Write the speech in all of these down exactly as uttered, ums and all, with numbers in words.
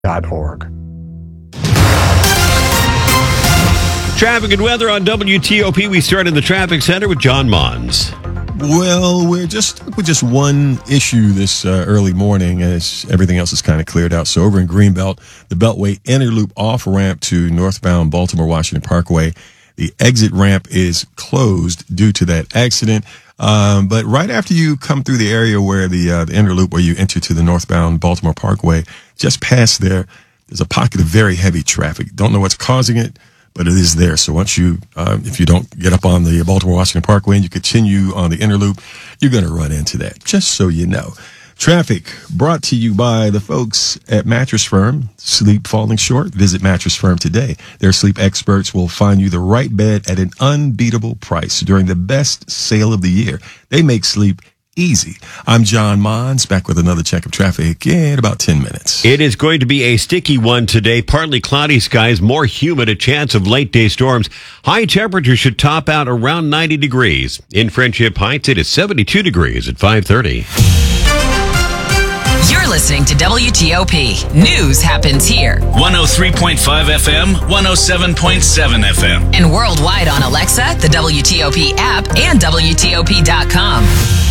dot org. Traffic and weather on W T O P. We start in the traffic center with John Mons. Well, we're just with just one issue this uh, early morning, as everything else is kind of cleared out. So over in Greenbelt, the Beltway inner loop off ramp to northbound Baltimore Washington Parkway, the exit ramp is closed due to that accident. Um, but right after you come through the area where the, uh, the inner loop where you enter to the northbound Baltimore Parkway, just past there, there's a pocket of very heavy traffic. Don't know what's causing it, but it is there. So once you, uh, if you don't get up on the Baltimore Washington Parkway and you continue on the inner loop, you're going to run into that, just so you know. Traffic brought to you by the folks at Mattress Firm. Sleep falling short? Visit Mattress Firm today. Their sleep experts will find you the right bed at an unbeatable price during the best sale of the year. They make sleep easy. I'm John Mons, back with another check of traffic in about ten minutes. It is going to be a sticky one today. Partly cloudy skies, more humid, a chance of late day storms. High temperatures should top out around ninety degrees. In Friendship Heights, it is seventy-two degrees at five thirty. You're listening to W T O P. News happens here. one oh three point five F M, one oh seven point seven F M. And worldwide on Alexa, the W T O P app, and W T O P dot com.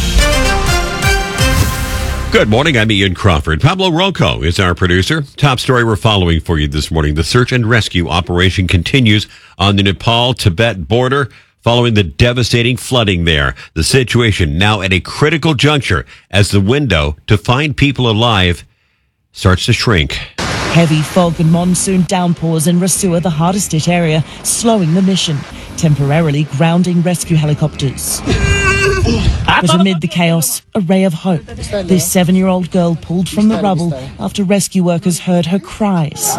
Good morning, I'm Ian Crawford. Pablo Rocco is our producer. Top story we're following for you this morning. The search and rescue operation continues on the Nepal-Tibet border following the devastating flooding there. The situation now at a critical juncture as the window to find people alive starts to shrink. Heavy fog and monsoon downpours in Rasua, the hardest hit area, slowing the mission, temporarily grounding rescue helicopters. But amid the chaos, a ray of hope. This seven-year-old girl pulled from the rubble after rescue workers heard her cries.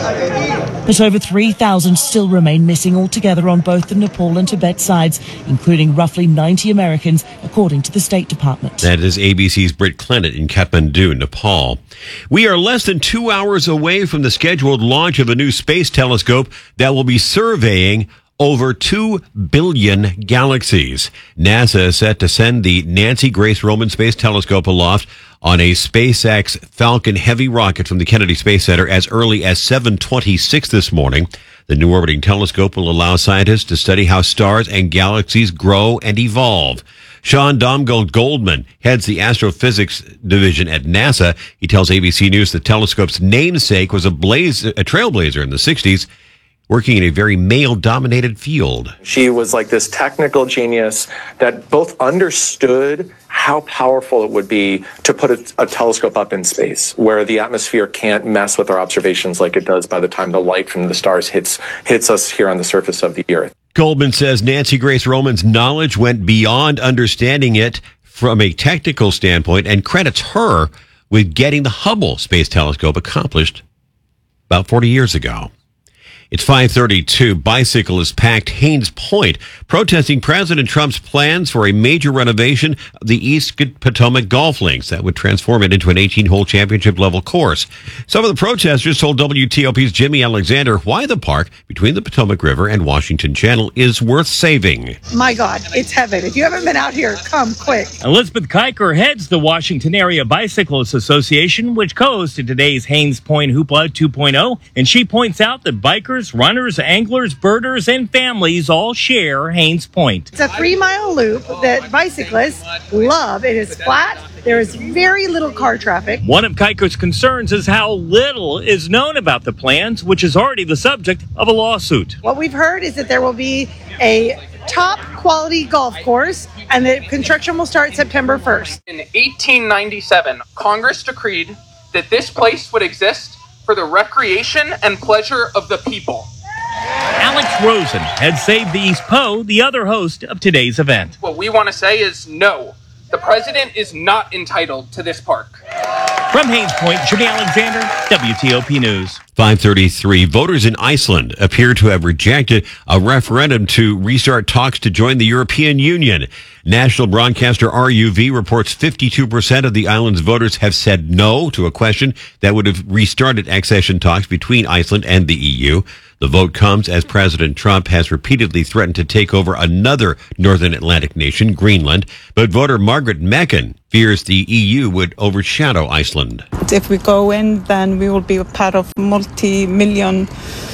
But over three thousand still remain missing altogether on both the Nepal and Tibet sides, including roughly ninety Americans, according to the State Department. That is A B C's Britt Clennett in Kathmandu, Nepal. We are less than two hours away from the scheduled launch of a new space telescope that will be surveying over two billion galaxies. NASA is set to send the Nancy Grace Roman Space Telescope aloft on a SpaceX Falcon Heavy rocket from the Kennedy Space Center as early as seven twenty-six this morning. The new orbiting telescope will allow scientists to study how stars and galaxies grow and evolve. Sean Domgold Goldman heads the astrophysics division at NASA. He tells A B C News the telescope's namesake was a blaze, a trailblazer in the sixties, working in a very male-dominated field. She was like this technical genius that both understood how powerful it would be to put a, a telescope up in space, where the atmosphere can't mess with our observations like it does by the time the light from the stars hits hits us here on the surface of the Earth. Goldman says Nancy Grace Roman's knowledge went beyond understanding it from a technical standpoint and credits her with getting the Hubble Space Telescope accomplished about forty years ago. It's five thirty-two. Bicyclists packed Haines Point, protesting President Trump's plans for a major renovation of the East Potomac Golf Links that would transform it into an eighteen-hole championship-level course. Some of the protesters told W T O P's Jimmy Alexander why the park between the Potomac River and Washington Channel is worth saving. My God, it's heaven. If you haven't been out here, come quick. Elizabeth Kiker heads the Washington Area Bicyclists Association, which goes to today's Haines Point Hoopla two point oh, and she points out that bikers, runners, anglers, birders, and families all share Haines Point. It's a three-mile loop that bicyclists love. It is flat. There is very little car traffic. One of Kiker's concerns is how little is known about the plans, which is already the subject of a lawsuit. What we've heard is that there will be a top quality golf course and that construction will start September first. In eighteen ninety-seven, Congress decreed that this place would exist for the recreation and pleasure of the people. Alex Rosen had saved the East Po, the other host of today's event. What we want to say is no. The president is not entitled to this park. From Haines Point, Jimmy Alexander, W T O P News. five thirty-three. Voters in Iceland appear to have rejected a referendum to restart talks to join the European Union. National broadcaster R U V reports fifty-two percent of the island's voters have said no to a question that would have restarted accession talks between Iceland and the E U. The vote comes as President Trump has repeatedly threatened to take over another Northern Atlantic nation, Greenland, but voter Margaret Meccan fears the E U would overshadow Iceland. If we go in, then we will be a part of multi-million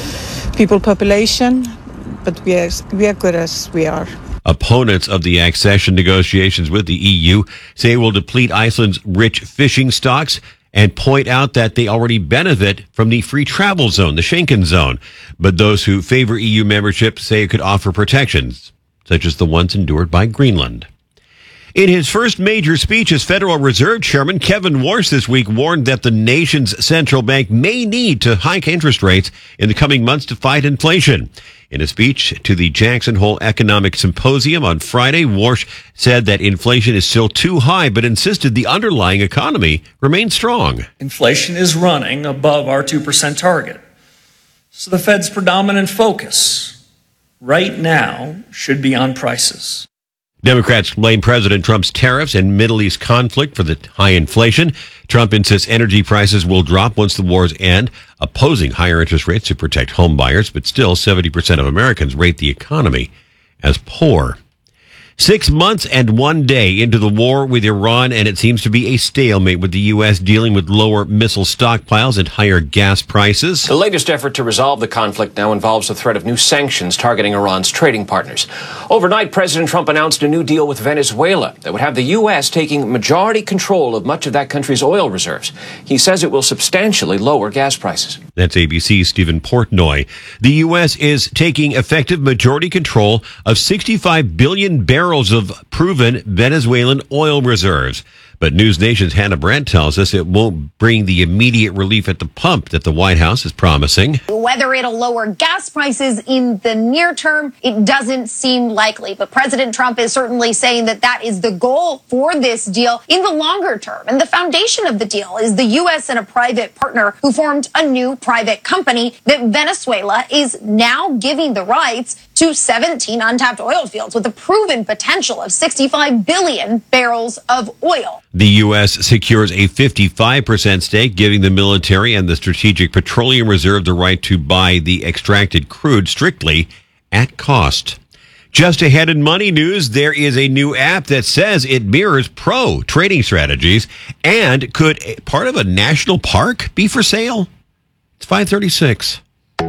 people population, but we are, we are good as we are. Opponents of the accession negotiations with the E U say it will deplete Iceland's rich fishing stocks and point out that they already benefit from the free travel zone, the Schengen zone. But those who favor E U membership say it could offer protections, such as the ones endured by Greenland. In his first major speech as Federal Reserve Chairman, Kevin Warsh this week warned that the nation's central bank may need to hike interest rates in the coming months to fight inflation. In a speech to the Jackson Hole Economic Symposium on Friday, Warsh said that inflation is still too high, but insisted the underlying economy remains strong. Inflation is running above our two percent target. So the Fed's predominant focus right now should be on prices. Democrats blame President Trump's tariffs and Middle East conflict for the high inflation. Trump insists energy prices will drop once the wars end, opposing higher interest rates to protect home buyers, but still seventy percent of Americans rate the economy as poor. Six months and one day into the war with Iran, and it seems to be a stalemate with the U S dealing with lower missile stockpiles and higher gas prices. The latest effort to resolve the conflict now involves the threat of new sanctions targeting Iran's trading partners. Overnight, President Trump announced a new deal with Venezuela that would have the U S taking majority control of much of that country's oil reserves. He says it will substantially lower gas prices. That's A B C's Stephen Portnoy. The U S is taking effective majority control of sixty-five billion barrels of proven Venezuelan oil reserves. But News Nation's Hannah Brandt tells us it won't bring the immediate relief at the pump that the White House is promising. Whether it'll lower gas prices in the near term, it doesn't seem likely. But President Trump is certainly saying that that is the goal for this deal in the longer term. And the foundation of the deal is the U S and a private partner who formed a new private company that Venezuela is now giving the rights to seventeen untapped oil fields with a proven potential of sixty-five billion barrels of oil. The U S secures a fifty-five percent stake, giving the military and the Strategic Petroleum Reserve the right to buy the extracted crude strictly at cost. Just ahead in money news, there is a new app that says it mirrors pro trading strategies. And could a part of a national park be for sale? It's five thirty-six.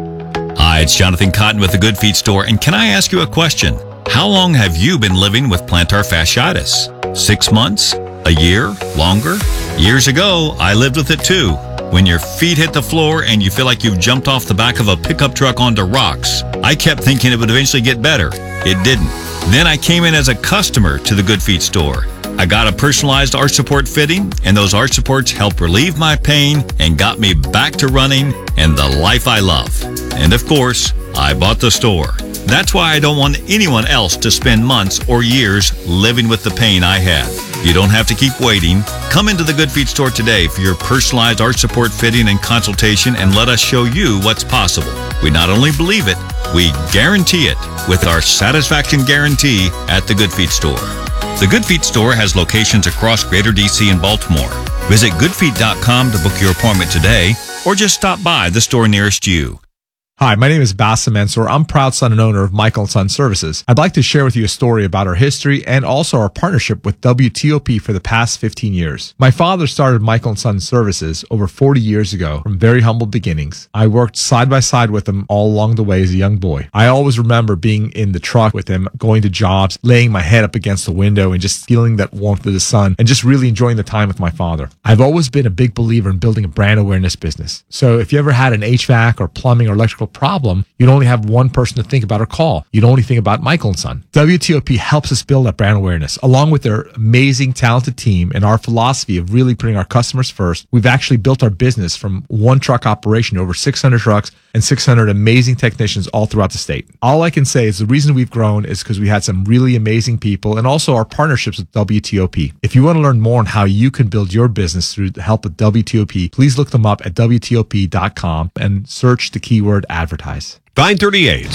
Hi, it's Jonathan Cotton with the Good Feet Store, and can I ask you a question? How long have you been living with plantar fasciitis? Six months? A year? Longer? Years ago, I lived with it too. When your feet hit the floor and you feel like you've jumped off the back of a pickup truck onto rocks. I kept thinking it would eventually get better. It didn't. Then I came in as a customer to the Good Feet Store. I got a personalized arch support fitting, and those arch supports helped relieve my pain and got me back to running and the life I love. And of course, I bought the store. That's why I don't want anyone else to spend months or years living with the pain I had. You don't have to keep waiting. Come into the Good Feet Store today for your personalized arch support fitting and consultation, and let us show you what's possible. We not only believe it, we guarantee it with our satisfaction guarantee at the Good Feet Store. The Good Feet Store has locations across Greater D C and Baltimore. Visit good feet dot com to book your appointment today, or just stop by the store nearest you. Hi, my name is Bassem Mansour. I'm proud son and owner of Michael and Son Services. I'd like to share with you a story about our history and also our partnership with W T O P for the past fifteen years. My father started Michael and Son Services over forty years ago from very humble beginnings. I worked side by side with him all along the way as a young boy. I always remember being in the truck with him, going to jobs, laying my head up against the window and just feeling that warmth of the sun and just really enjoying the time with my father. I've always been a big believer in building a brand awareness business. So if you ever had an H V A C or plumbing or electrical problem, you'd only have one person to think about or call. You'd only think about Michael and Son. W T O P helps us build that brand awareness. Along with their amazing, talented team and our philosophy of really putting our customers first, we've actually built our business from one truck operation to over six hundred trucks and six hundred amazing technicians all throughout the state. All I can say is the reason we've grown is because we had some really amazing people and also our partnerships with W T O P. If you want to learn more on how you can build your business through the help of W T O P, please look them up at W T O P dot com and search the keyword advertise. five thirty-eight.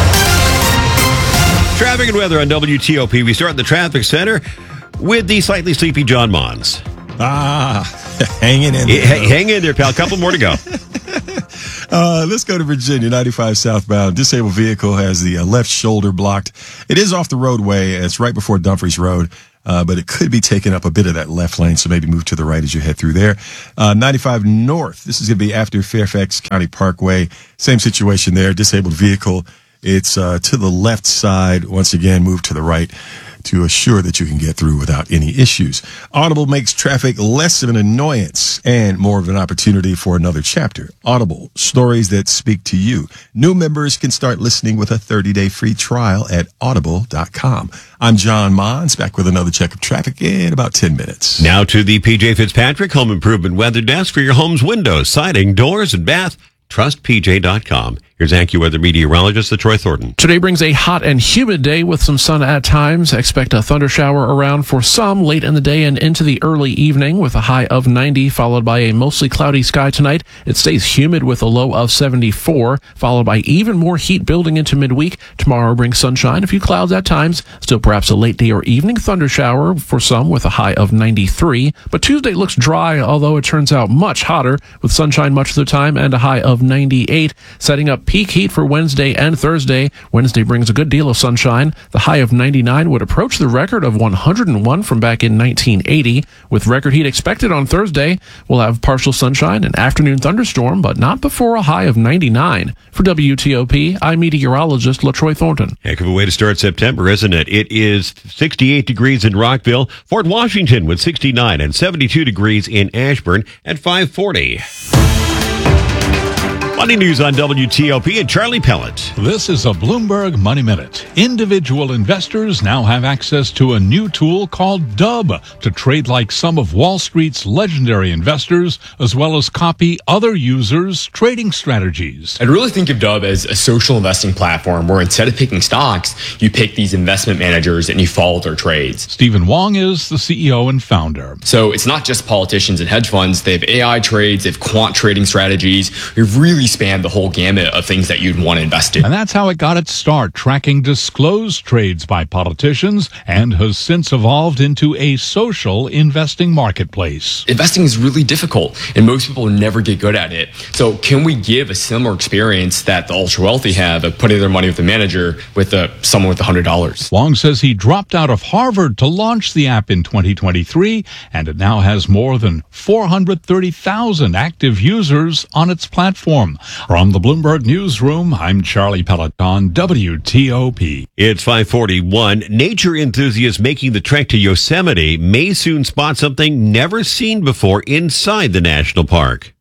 Traffic and weather on W T O P. We start in the traffic center with the slightly sleepy John Mons. Ah, hanging in there. H- hang in there, pal. A couple more to go. Uh, let's go to Virginia, ninety-five southbound. Disabled vehicle has the uh, left shoulder blocked. It is off the roadway. It's right before Dumfries Road. Uh, but it could be taking up a bit of that left lane, so maybe move to the right as you head through there. Uh, ninety-five north. This is going to be after Fairfax County Parkway. Same situation there. Disabled vehicle. It's uh, to the left side. Once again, move to the right to assure that you can get through without any issues. Audible makes traffic less of an annoyance and more of an opportunity for another chapter. Audible, stories that speak to you. New members can start listening with a thirty-day free trial at audible dot com. I'm John Mons, back with another check of traffic in about ten minutes. Now to the P J Fitzpatrick Home Improvement Weather Desk for your home's windows, siding, doors, and bath. trust p j dot com. Here's AccuWeather meteorologist Troy Thornton. Today brings a hot and humid day with some sun at times. Expect a thunder shower around for some late in the day and into the early evening with a high of ninety, followed by a mostly cloudy sky tonight. It stays humid with a low of seventy-four, followed by even more heat building into midweek. Tomorrow brings sunshine, a few clouds at times. Still perhaps a late day or evening thunder shower for some with a high of ninety-three. But Tuesday looks dry, although it turns out much hotter with sunshine much of the time and a high of ninety-eight, setting up peak heat for Wednesday and Thursday. Wednesday brings a good deal of sunshine. The high of ninety-nine would approach the record of one hundred one from back in nineteen eighty. With record heat expected on Thursday, we'll have partial sunshine and afternoon thunderstorm, but not before a high of ninety-nine. For W T O P, I'm meteorologist LaTroy Thornton. Heck of a way to start September, isn't it? It is sixty-eight degrees in Rockville, Fort Washington with sixty-nine, and seventy-two degrees in Ashburn at five forty. Money news on W T O P and Charlie Pellet. This is a Bloomberg Money Minute. Individual investors now have access to a new tool called Dub to trade like some of Wall Street's legendary investors, as well as copy other users' trading strategies. I'd really think of Dub as a social investing platform where instead of picking stocks, you pick these investment managers and you follow their trades. Stephen Wong is the C E O and founder. So it's not just politicians and hedge funds. They have A I trades, they have quant trading strategies. We've really span the whole gamut of things that you'd want to invest in. And that's how it got its start, tracking disclosed trades by politicians, and has since evolved into a social investing marketplace. Investing is really difficult, and most people never get good at it. So can we give a similar experience that the ultra-wealthy have of putting their money with a manager with a, someone with one hundred dollars? Wong says he dropped out of Harvard to launch the app in twenty twenty-three, and it now has more than four hundred thirty thousand active users on its platform. From the Bloomberg Newsroom, I'm Charlie Pellet on W T O P. It's five forty-one. Nature enthusiasts making the trek to Yosemite may soon spot something never seen before inside the national park.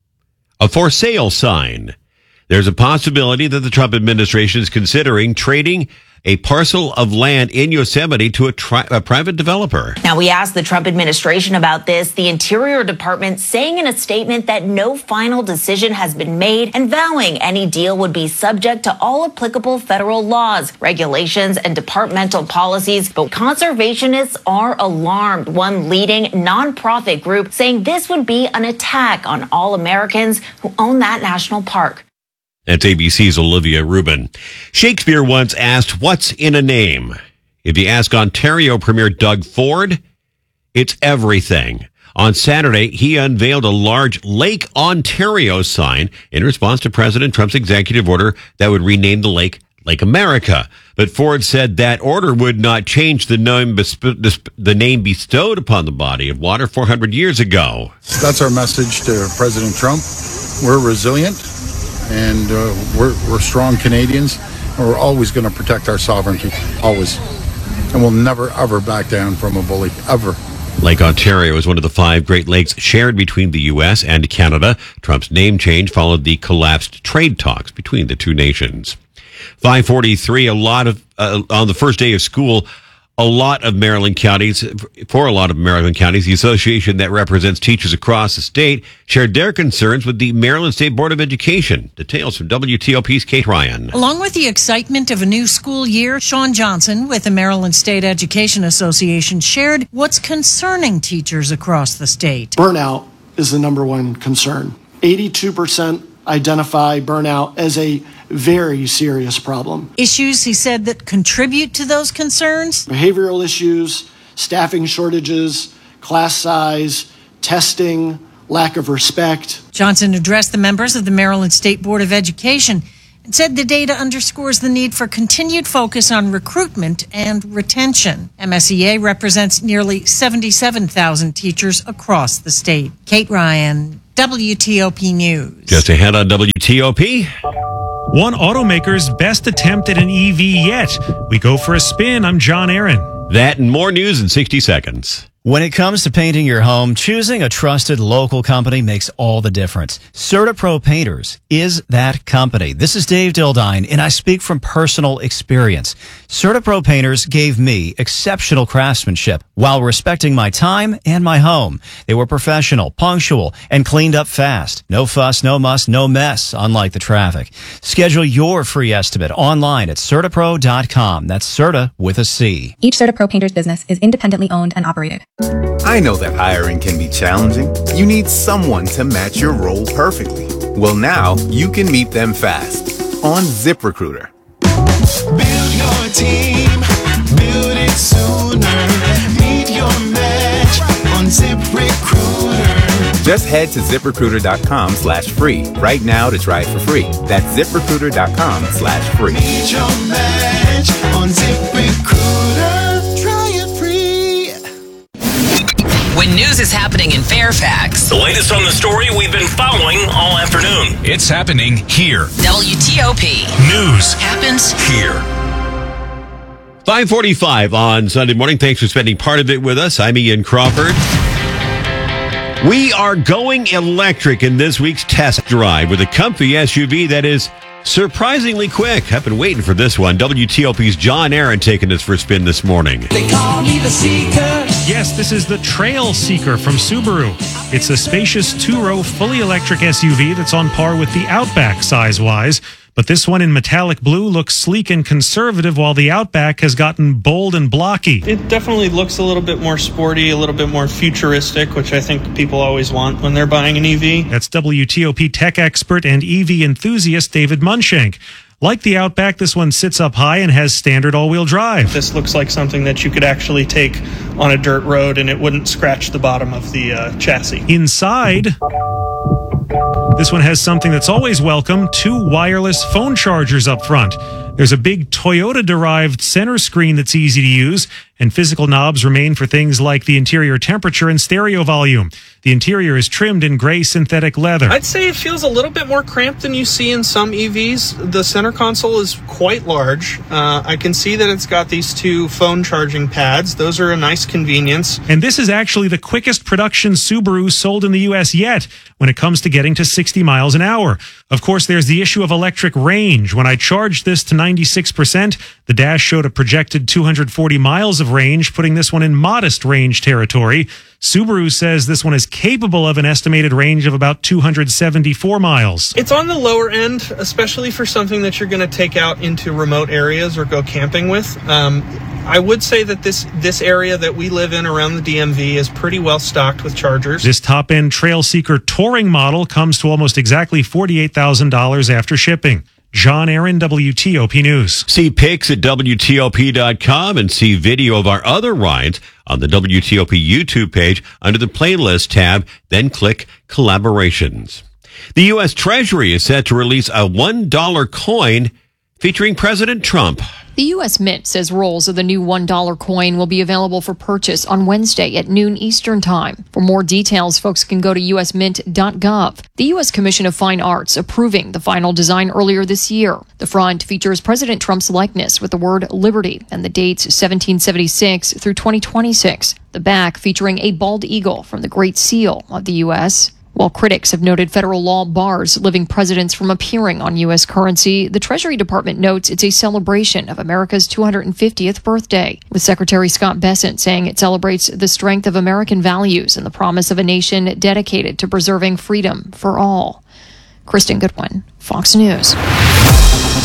A for sale sign. There's a possibility that the Trump administration is considering trading a parcel of land in Yosemite to a, tri- a private developer. Now, we asked the Trump administration about this, the Interior Department saying in a statement that no final decision has been made and vowing any deal would be subject to all applicable federal laws, regulations, and departmental policies. But conservationists are alarmed. One leading nonprofit group saying this would be an attack on all Americans who own that national park. That's A B C's Olivia Rubin. Shakespeare once asked, what's in a name? If you ask Ontario Premier Doug Ford, it's everything. On Saturday, he unveiled a large Lake Ontario sign in response to President Trump's executive order that would rename the lake Lake America. But Ford said that order would not change the name, besp- the name bestowed upon the body of water four hundred years ago. That's our message to President Trump. We're resilient. And uh, we're, we're strong Canadians, and we're always going to protect our sovereignty, always. And we'll never, ever back down from a bully, ever. Lake Ontario is one of the five Great Lakes shared between the U S and Canada. Trump's name change followed the collapsed trade talks between the two nations. five forty-three, a lot of, uh, on the first day of school, a lot of Maryland counties, for a lot of Maryland counties, the association that represents teachers across the state shared their concerns with the Maryland State Board of Education. Details from W T O P's Kate Ryan. Along with the excitement of a new school year, Sean Johnson with the Maryland State Education Association shared what's concerning teachers across the state. Burnout is the number one concern. eighty-two percent identify burnout as a very serious problem. Issues, he said, that contribute to those concerns? Behavioral issues, staffing shortages, class size, testing, lack of respect. Johnson addressed the members of the Maryland State Board of Education and said the data underscores the need for continued focus on recruitment and retention. M S E A represents nearly seventy-seven thousand teachers across the state. Kate Ryan, W T O P News. Just ahead on W T O P. One automaker's best attempt at an E V yet. We go for a spin. I'm John Aaron. That and more news in sixty seconds. When it comes to painting your home, choosing a trusted local company makes all the difference. CertaPro Painters is that company. This is Dave Dildine, and I speak from personal experience. CertaPro Painters gave me exceptional craftsmanship while respecting my time and my home. They were professional, punctual, and cleaned up fast. No fuss, no muss, no mess, unlike the traffic. Schedule your free estimate online at CertaPro dot com. That's Certa with a C. Each CertaPro Painters business is independently owned and operated. I know that hiring can be challenging. You need someone to match your role perfectly. Well, now you can meet them fast on ZipRecruiter. Build your team, build it sooner. Meet your match on ZipRecruiter. Just head to ZipRecruiter.com slash free right now to try it for free. That's ZipRecruiter.com slash free. Meet your match on ZipRecruiter. Try it free. When news is happening in Fairfax. The latest on the story we've been following all afternoon. It's happening here. W T O P. News happens here. five forty-five on Sunday morning. Thanks for spending part of it with us. I'm Ian Crawford. We are going electric in this week's test drive with a comfy S U V that is surprisingly quick. I've been waiting for this one. W T O P's John Aaron taking us for a spin this morning. They call me the Seeker. Yes, this is the Trail Seeker from Subaru. It's a spacious two-row, fully electric S U V that's on par with the Outback size-wise. But this one in metallic blue looks sleek and conservative, while the Outback has gotten bold and blocky. It definitely looks a little bit more sporty, a little bit more futuristic, which I think people always want when they're buying an E V. That's W T O P tech expert and E V enthusiast David Munshank. Like the Outback, this one sits up high and has standard all-wheel drive. This looks like something that you could actually take on a dirt road and it wouldn't scratch the bottom of the uh, chassis. Inside, this one has something that's always welcome, two wireless phone chargers up front. There's a big Toyota-derived center screen that's easy to use, and physical knobs remain for things like the interior temperature and stereo volume. The interior is trimmed in gray synthetic leather. I'd say it feels a little bit more cramped than you see in some E Vs. The center console is quite large. Uh, I can see that it's got these two phone charging pads. Those are a nice convenience. And this is actually the quickest production Subaru sold in the U S yet when it comes to getting to sixty miles an hour. Of course, there's the issue of electric range. When I charged this to ninety-six percent, the dash showed a projected two hundred forty miles of range, putting this one in modest range territory. Subaru says this one is capable of an estimated range of about two hundred seventy-four miles. It's on the lower end, especially for something that you're going to take out into remote areas or go camping with. Um, I would say that this this area that we live in around the D M V is pretty well stocked with chargers. This top-end Trail Seeker Touring model comes to almost exactly forty-eight thousand dollars after shipping. John Aaron, W T O P News. See pics at W T O P dot com and see video of our other rides on the W T O P YouTube page under the playlist tab, then click collaborations. The U S Treasury is set to release a one dollar coin featuring President Trump. The U S Mint says rolls of the new one dollar coin will be available for purchase on Wednesday at noon Eastern Time. For more details, folks can go to U S mint dot gov. The U S Commission of Fine Arts approving the final design earlier this year. The front features President Trump's likeness with the word liberty and the dates seventeen seventy-six through twenty twenty-six. The back featuring a bald eagle from the Great Seal of the U S While critics have noted federal law bars living presidents from appearing on U S currency, the Treasury Department notes it's a celebration of America's two hundred fiftieth birthday, with Secretary Scott Bessent saying it celebrates the strength of American values and the promise of a nation dedicated to preserving freedom for all. Kristen Goodwin, Fox News.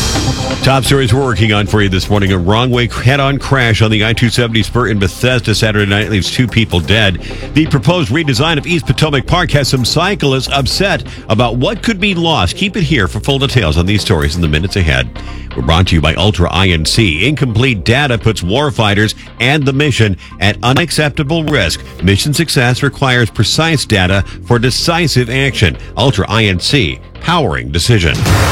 Top stories we're working on for you this morning. A wrong-way head-on crash on the I two seventy spur in Bethesda Saturday night leaves two people dead. The proposed redesign of East Potomac Park has some cyclists upset about what could be lost. Keep it here for full details on these stories in the minutes ahead. We're brought to you by Ultra I N C. Incomplete data puts warfighters and the mission at unacceptable risk. Mission success requires precise data for decisive action. Ultra I N C, powering decision.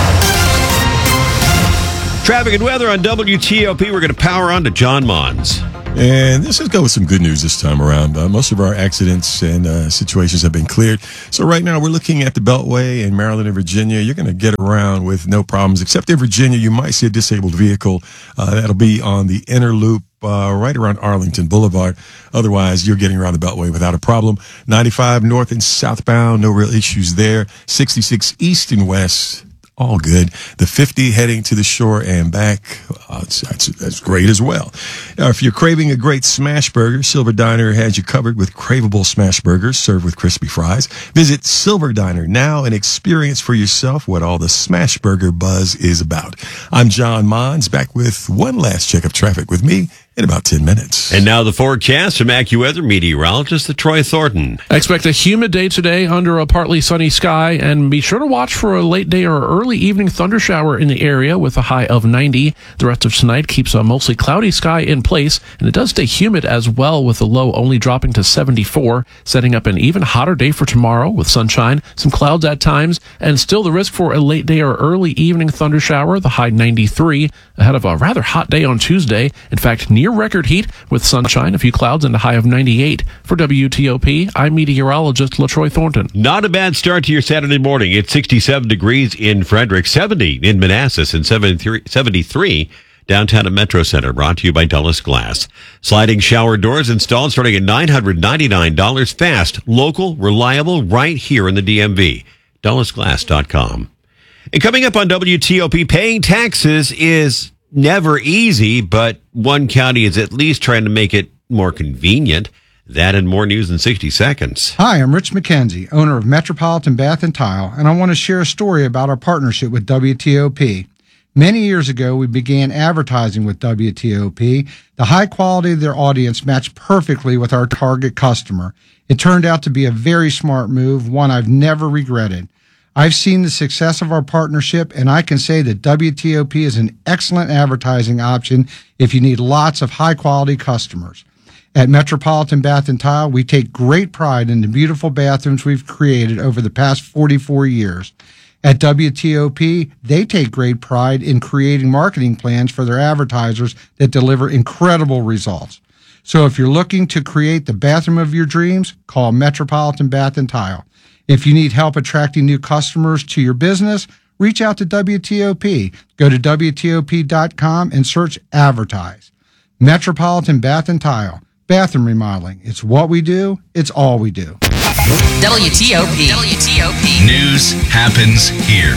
Traffic and weather on W T O P. We're going to power on to John Mons. And let's just go with some good news this time around. Uh, most of our accidents and uh, situations have been cleared. So right now we're looking at the Beltway in Maryland and Virginia. You're going to get around with no problems, except in Virginia, you might see a disabled vehicle. Uh, that'll be on the inner loop uh, right around Arlington Boulevard. Otherwise, you're getting around the Beltway without a problem. ninety-five north and southbound, no real issues there. sixty-six east and west, all good. The fifty heading to the shore and back, uh, that's, that's, that's great as well. Now, if you're craving a great smash burger, Silver Diner has you covered with craveable smash burgers served with crispy fries. Visit Silver Diner now and experience for yourself what all the smash burger buzz is about. I'm John Mons, back with one last check of traffic with me in about ten minutes. And now the forecast from AccuWeather meteorologist, the Troy Thornton. Expect a humid day today under a partly sunny sky, and be sure to watch for a late day or early evening thunder shower in the area with a high of ninety. The rest of tonight keeps a mostly cloudy sky in place, and it does stay humid as well, with the low only dropping to seventy-four, setting up an even hotter day for tomorrow with sunshine, some clouds at times, and still the risk for a late day or early evening thunder shower, the high ninety-three, ahead of a rather hot day on Tuesday. In fact, near record heat with sunshine, a few clouds, and a high of ninety-eight. For W T O P, I'm meteorologist LaTroy Thornton. Not a bad start to your Saturday morning. It's sixty-seven degrees in Frederick, seventy in Manassas, and seventy-three downtown at Metro Center. Brought to you by Dulles Glass. Sliding shower doors installed starting at nine hundred ninety-nine dollars. Fast, local, reliable, right here in the D M V. Dulles Glass dot com. And coming up on W T O P, paying taxes is never easy, but one county is at least trying to make it more convenient. That and more news in sixty seconds. Hi, I'm Rich McKenzie, owner of Metropolitan Bath and Tile, and I want to share a story about our partnership with W T O P. Many years ago, we began advertising with W T O P. The high quality of their audience matched perfectly with our target customer. It turned out to be a very smart move, one I've never regretted. I've seen the success of our partnership, and I can say that W T O P is an excellent advertising option if you need lots of high-quality customers. At Metropolitan Bath and Tile, we take great pride in the beautiful bathrooms we've created over the past forty-four years. At W T O P, they take great pride in creating marketing plans for their advertisers that deliver incredible results. So if you're looking to create the bathroom of your dreams, call Metropolitan Bath and Tile. If you need help attracting new customers to your business, reach out to W T O P. Go to W T O P dot com and search Advertise. Metropolitan Bath and Tile. Bathroom remodeling. It's what we do. It's all we do. W T O P. W T O P. News happens here.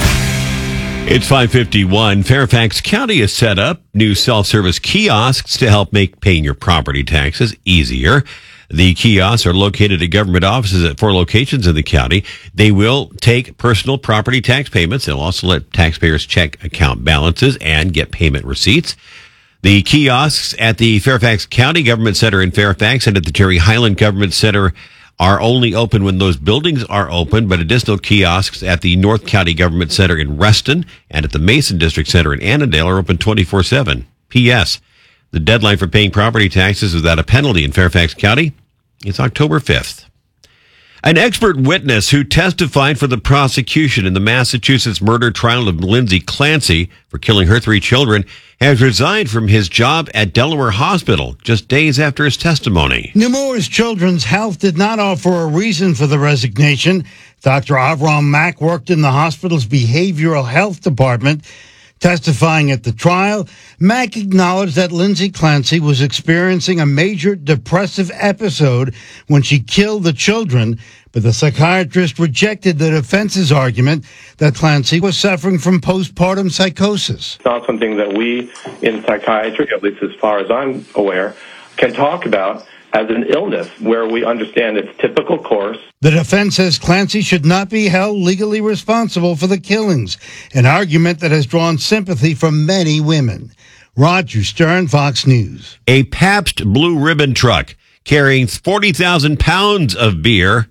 It's five fifty-one. Fairfax County has set up new self-service kiosks to help make paying your property taxes easier. The kiosks are located at government offices at four locations in the county. They will take personal property tax payments. They'll also let taxpayers check account balances and get payment receipts. The kiosks at the Fairfax County Government Center in Fairfax and at the Terry Highland Government Center are only open when those buildings are open, but additional kiosks at the North County Government Center in Reston and at the Mason District Center in Annandale are open twenty-four seven. P S. The deadline for paying property taxes without a penalty in Fairfax County is October fifth. An expert witness who testified for the prosecution in the Massachusetts murder trial of Lindsay Clancy for killing her three children has resigned from his job at Delaware Hospital just days after his testimony. Nemours Children's Health did not offer a reason for the resignation. Doctor Avram Mack worked in the hospital's behavioral health department. Testifying at the trial, Mack acknowledged that Lindsay Clancy was experiencing a major depressive episode when she killed the children, but the psychiatrist rejected the defense's argument that Clancy was suffering from postpartum psychosis. It's not something that we in psychiatry, at least as far as I'm aware, can talk about as an illness where we understand its typical course. The defense says Clancy should not be held legally responsible for the killings, an argument that has drawn sympathy from many women. Roger Stern, Fox News. A Pabst Blue Ribbon truck carrying forty thousand pounds of beer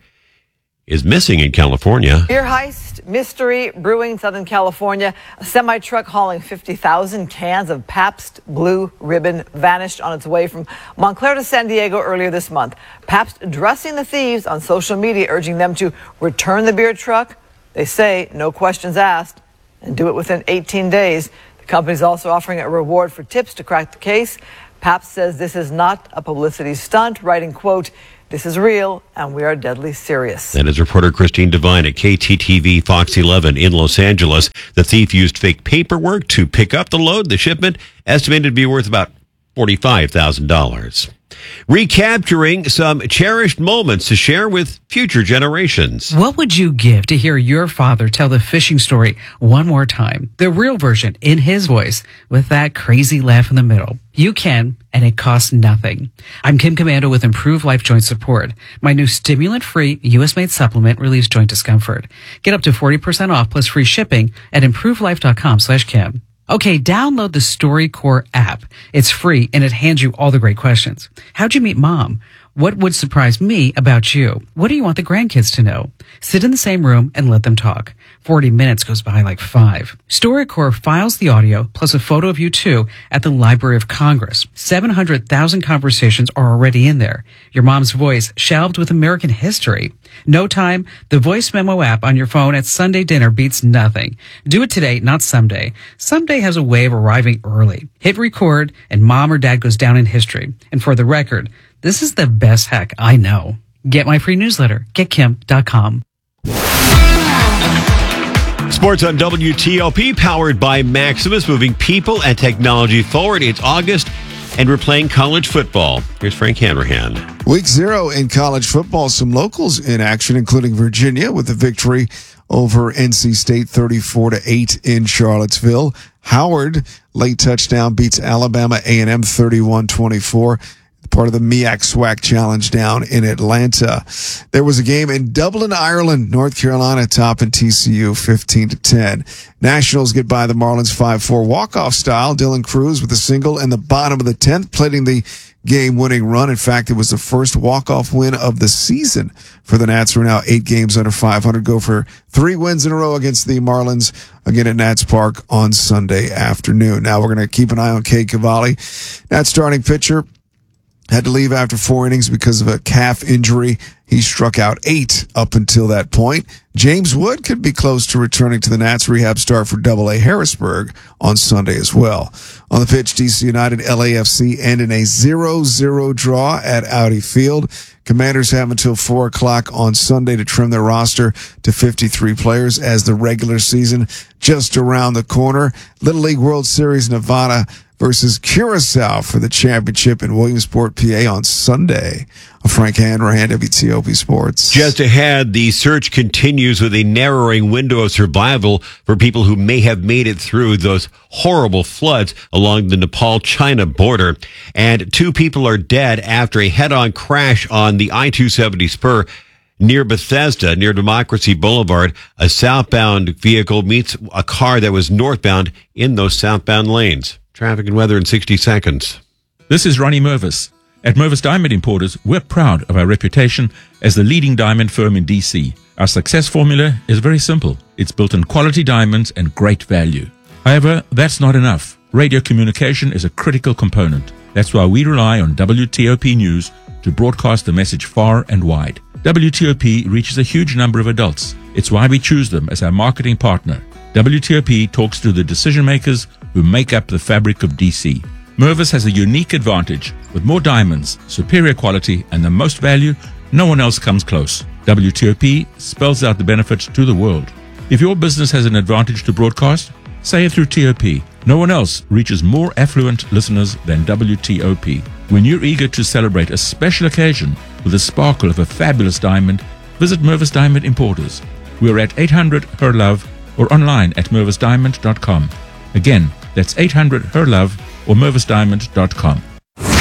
is missing in California. Beer heist mystery brewing Southern California. A semi-truck hauling fifty thousand cans of Pabst Blue Ribbon vanished on its way from Montclair to San Diego earlier this month. Pabst addressing the thieves on social media, urging them to return the beer truck. They say no questions asked and do it within eighteen days. The company is also offering a reward for tips to crack the case. Pabst says this is not a publicity stunt, writing, quote, "This is real, and we are deadly serious." That is reporter Christine Devine at K T T V Fox eleven in Los Angeles. The thief used fake paperwork to pick up the load. The shipment estimated to be worth about forty-five thousand dollars. Recapturing some cherished moments to share with future generations. What would you give to hear your father tell the fishing story one more time? The real version in his voice with that crazy laugh in the middle. You can, and it costs nothing. I'm Kim Commando with Improved Life Joint Support. My new stimulant-free U S-made supplement relieves joint discomfort. Get up to forty percent off plus free shipping at improvelife.com slash Kim. Okay, download the StoryCorps app. It's free and it hands you all the great questions. How'd you meet mom? What would surprise me about you? What do you want the grandkids to know? Sit in the same room and let them talk. forty minutes goes by like five. StoryCorps files the audio plus a photo of you too at the Library of Congress. seven hundred thousand conversations are already in there. Your mom's voice shelved with American history. No time, the voice memo app on your phone at Sunday dinner beats nothing. Do it today, not someday. Someday has a way of arriving early. Hit record and mom or dad goes down in history. And for the record, this is the best hack I know. Get my free newsletter. get kim dot com. Sports on W T O P, powered by Maximus, moving people and technology forward. It's August, and we're playing college football. Here's Frank Hanrahan. Week zero in college football. Some locals in action, including Virginia, with a victory over N C State thirty-four to eight in Charlottesville. Howard, late touchdown, beats Alabama A and M thirty-one twenty-four. Part of the M E A C SWAC Challenge down in Atlanta. There was a game in Dublin, Ireland. North Carolina topping T C U fifteen to ten. Nationals get by the Marlins five four walk-off style. Dylan Cruz with a single in the bottom of the tenth, plating the game-winning run. In fact, it was the first walk-off win of the season for the Nats, who are now eight games under five hundred. Go for three wins in a row against the Marlins, again at Nats Park on Sunday afternoon. Now we're going to keep an eye on Cade Cavalli. Nats starting pitcher had to leave after four innings because of a calf injury. He struck out eight up until that point. James Wood could be close to returning to the Nats. Rehab start for Double A Harrisburg on Sunday as well. On the pitch, D C United L A F C end in a zero zero draw at Audi Field. Commanders have until four o'clock on Sunday to trim their roster to fifty-three players as the regular season just around the corner. Little League World Series Nevada versus Curacao for the championship in Williamsport, P A on Sunday. Frank Hanrahan, W T O P Sports. Just ahead, the search continues with a narrowing window of survival for people who may have made it through those horrible floods along the Nepal-China border. And two people are dead after a head-on crash on the I two seventy spur near Bethesda, near Democracy Boulevard. A southbound vehicle meets a car that was northbound in those southbound lanes. Traffic and weather in sixty seconds. This is Ronnie Mervis. At Mervis Diamond Importers, we're proud of our reputation as the leading diamond firm in D C. Our success formula is very simple. It's built on quality diamonds and great value. However, that's not enough. Radio communication is a critical component. That's why we rely on W T O P News to broadcast the message far and wide. W T O P reaches a huge number of adults. It's why we choose them as our marketing partner. W T O P talks to the decision makers who make up the fabric of D C. Mervis has a unique advantage. With more diamonds, superior quality, and the most value, no one else comes close. W T O P spells out the benefits to the world. If your business has an advantage to broadcast, say it through T O P. No one else reaches more affluent listeners than W T O P. When you're eager to celebrate a special occasion with the sparkle of a fabulous diamond, visit Mervis Diamond Importers. We're at eight hundred H E R Love or online at mervis diamond dot com. Again, that's eight hundred H E R Love or mervis diamond dot com.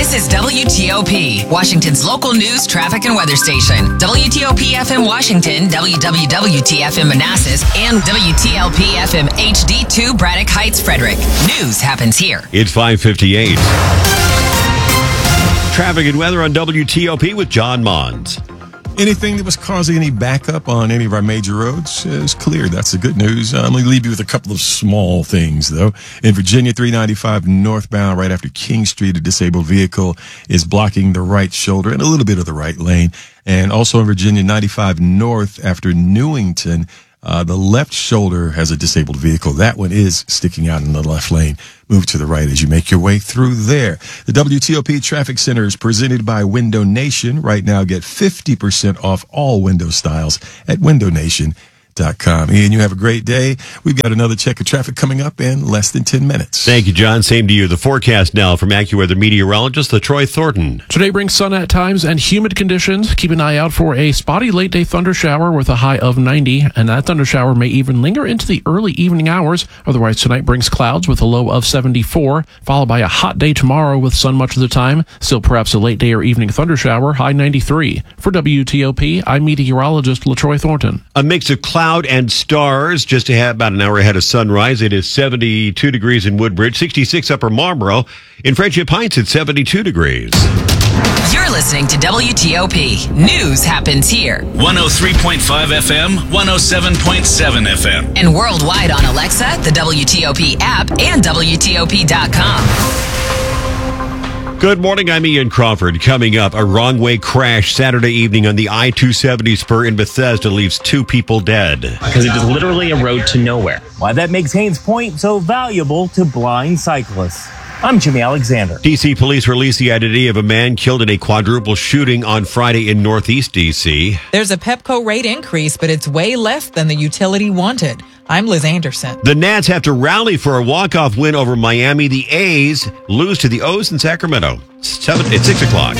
This is W T O P, Washington's local news, traffic, and weather station. W T O P F M Washington, W W W T F M Manassas, and W T L P F M H D two Braddock Heights, Frederick. News happens here. It's five fifty-eight. Traffic and weather on W T O P with John Mons. Anything that was causing any backup on any of our major roads is clear. That's the good news. I'm going to leave you with a couple of small things, though. In Virginia, three ninety-five northbound, right after King Street, a disabled vehicle is blocking the right shoulder and a little bit of the right lane. And also in Virginia, ninety-five north after Newington, uh, the left shoulder has a disabled vehicle. That one is sticking out in the left lane. Move to the right as you make your way through there. The W T O P Traffic Center is presented by Window Nation. Right now, get fifty percent off all window styles at window nation dot com. Ian, you have a great day. We've got another check of traffic coming up in less than ten minutes. Thank you, John. Same to you. The forecast now from AccuWeather meteorologist LaTroy Thornton. Today brings sun at times and humid conditions. Keep an eye out for a spotty late day thunder shower with a high of ninety, and that thunder shower may even linger into the early evening hours. Otherwise, tonight brings clouds with a low of seventy-four, followed by a hot day tomorrow with sun much of the time. Still perhaps a late day or evening thunder shower, high ninety-three. For W T O P, I'm meteorologist LaTroy Thornton. A mix of clouds Cloud and stars, just ahead, about an hour ahead of sunrise. It is seventy-two degrees in Woodbridge, sixty-six Upper Marlboro. In Friendship Heights, it's seventy-two degrees. You're listening to W T O P. News happens here. one oh three point five F M, one oh seven point seven F M. And worldwide on Alexa, the W T O P app, and W T O P dot com. Good morning, I'm Ian Crawford. Coming up, a wrong-way crash Saturday evening on the I two seventy spur in Bethesda leaves two people dead. Because it is literally a road to nowhere. Why that makes Haynes Point so valuable to blind cyclists. I'm Jimmy Alexander. D C police released the identity of a man killed in a quadruple shooting on Friday in Northeast D C. There's a Pepco rate increase, but it's way less than the utility wanted. I'm Liz Anderson. The Nats have to rally for a walk-off win over Miami. The A's lose to the O's in Sacramento. Seven, it's six o'clock.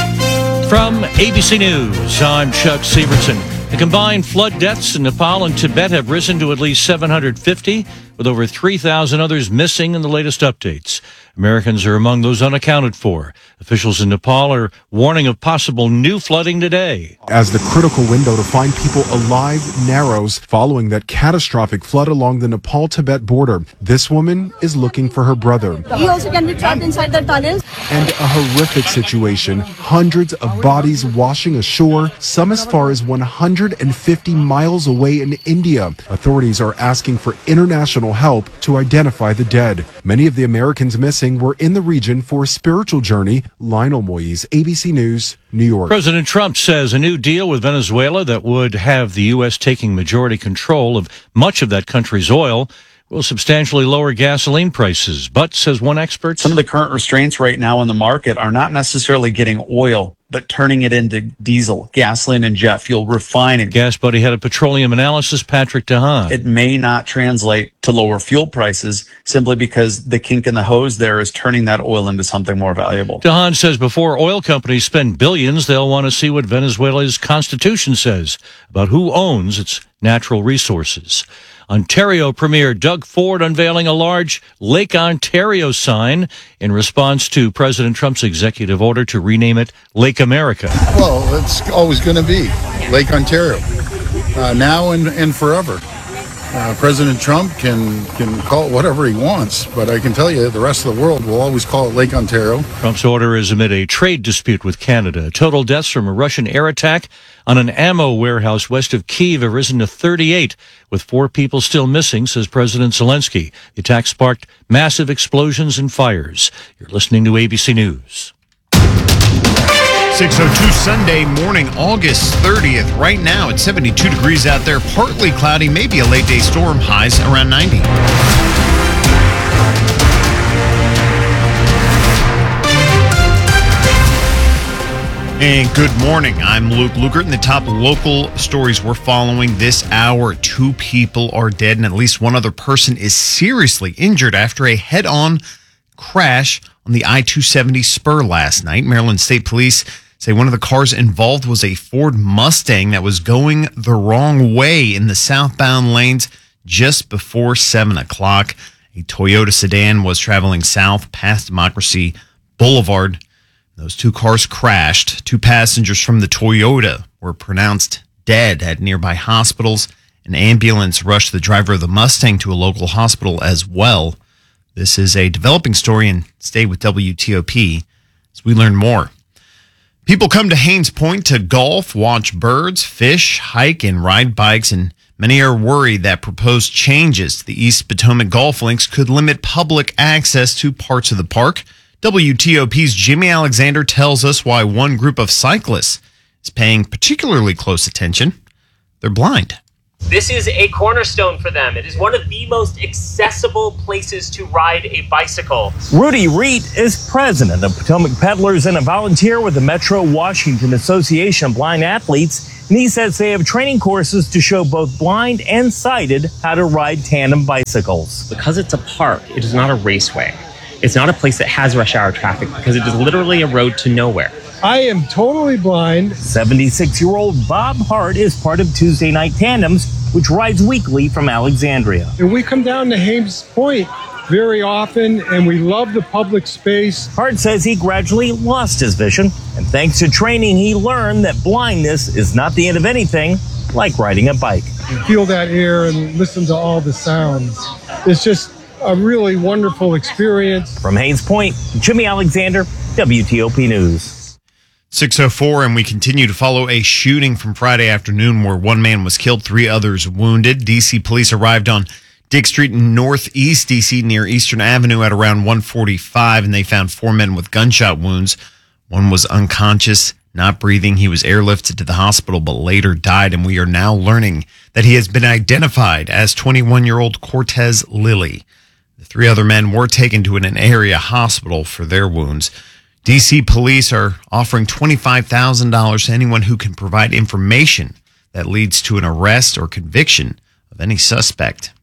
From A B C News, I'm Chuck Severson. The combined flood deaths in Nepal and Tibet have risen to at least seven hundred fifty, with over three thousand others missing in the latest updates. Americans are among those unaccounted for. Officials in Nepal are warning of possible new flooding today. As the critical window to find people alive narrows following that catastrophic flood along the Nepal-Tibet border, this woman is looking for her brother. He also can be trapped inside the tunnels. And a horrific situation. Hundreds of bodies washing ashore, some as far as one hundred fifty miles away in India. Authorities are asking for international help to identify the dead. Many of the Americans missing were in the region for a spiritual journey. Lionel Moyes, A B C News, New York. President Trump says a new deal with Venezuela that would have the U S taking majority control of much of that country's oil will substantially lower gasoline prices. But, says one expert, some of the current restraints right now in the market are not necessarily getting oil, but turning it into diesel, gasoline, and jet fuel, refining. Gas Buddy head of petroleum analysis, Patrick DeHaan. It may not translate to lower fuel prices simply because the kink in the hose there is turning that oil into something more valuable. DeHaan says before oil companies spend billions, they'll want to see what Venezuela's constitution says about who owns its natural resources. Ontario Premier Doug Ford unveiling a large Lake Ontario sign in response to President Trump's executive order to rename it Lake America. Well, it's always going to be Lake Ontario, uh, now and, and forever. Uh, President Trump can, can call it whatever he wants, but I can tell you the rest of the world will always call it Lake Ontario. Trump's order is amid a trade dispute with Canada. Total deaths from a Russian air attack on an ammo warehouse west of Kyiv have risen to thirty-eight, with four people still missing, says President Zelensky. The attack sparked massive explosions and fires. You're listening to A B C News. six oh two Sunday morning, August thirtieth. Right now, it's seventy-two degrees out there, partly cloudy, maybe a late day storm, highs around ninety. And good morning. I'm Luke Lukert, and the top local stories we're following this hour. Two people are dead, and at least one other person is seriously injured after a head-on crash on the I two seventy spur last night. Maryland State Police say one of the cars involved was a Ford Mustang that was going the wrong way in the southbound lanes just before seven o'clock. A Toyota sedan was traveling south past Democracy Boulevard Those two cars crashed. Two passengers from the Toyota were pronounced dead at nearby hospitals. An ambulance rushed the driver of the Mustang to a local hospital as well. This is a developing story, and stay with W T O P as we learn more. People come to Haines Point to golf, watch birds, fish, hike, and ride bikes, and many are worried that proposed changes to the East Potomac golf links could limit public access to parts of the park. W T O P's Jimmy Alexander tells us why one group of cyclists is paying particularly close attention. They're blind. This is a cornerstone for them. It is one of the most accessible places to ride a bicycle. Rudy Reet is president of Potomac Peddlers and a volunteer with the Metro Washington Association of Blind Athletes. And he says they have training courses to show both blind and sighted how to ride tandem bicycles. Because it's a park, it is not a raceway. It's not a place that has rush hour traffic because it is literally a road to nowhere. I am totally blind. seventy-six-year-old Bob Hart is part of Tuesday Night Tandems, which rides weekly from Alexandria. And we come down to Haines Point very often, and we love the public space. Hart says he gradually lost his vision, and thanks to training, he learned that blindness is not the end of anything, like riding a bike. You feel that air and listen to all the sounds. It's just a really wonderful experience. From Haines Point, Jimmy Alexander, W T O P News. six oh four, and we continue to follow a shooting from Friday afternoon where one man was killed, three others wounded. D C police arrived on Dick Street in Northeast D C near Eastern Avenue at around one forty-five, and they found four men with gunshot wounds. One was unconscious, not breathing. He was airlifted to the hospital but later died, and we are now learning that he has been identified as twenty-one-year-old Cortez Lilly. The three other men were taken to an area hospital for their wounds. D C police are offering twenty-five thousand dollars to anyone who can provide information that leads to an arrest or conviction of any suspect.